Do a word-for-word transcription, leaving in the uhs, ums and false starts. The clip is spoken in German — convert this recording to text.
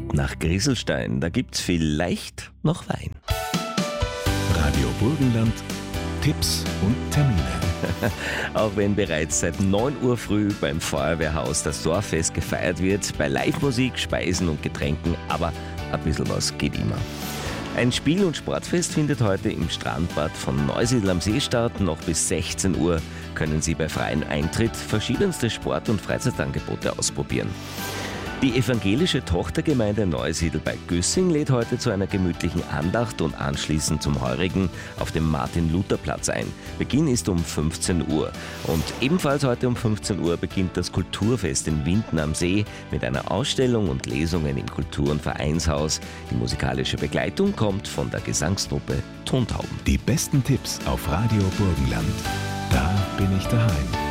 Ab nach Grieselstein, da gibt's vielleicht noch Wein. Radio Burgenland, Tipps und Termine. Auch wenn bereits seit neun Uhr früh beim Feuerwehrhaus das Dorffest gefeiert wird, bei Live-Musik, Speisen und Getränken, aber ein bisschen was geht immer. Ein Spiel- und Sportfest findet heute im Strandbad von Neusiedl am See statt. Noch bis sechzehn Uhr können Sie bei freiem Eintritt verschiedenste Sport- und Freizeitangebote ausprobieren. Die evangelische Tochtergemeinde Neusiedl bei Güssing lädt heute zu einer gemütlichen Andacht und anschließend zum Heurigen auf dem Martin-Luther-Platz ein. Beginn ist um fünfzehn Uhr. Und ebenfalls heute um fünfzehn Uhr beginnt das Kulturfest in Winden am See mit einer Ausstellung und Lesungen im Kultur- und Vereinshaus. Die musikalische Begleitung kommt von der Gesangstruppe Tontauben. Die besten Tipps auf Radio Burgenland. Da bin ich daheim.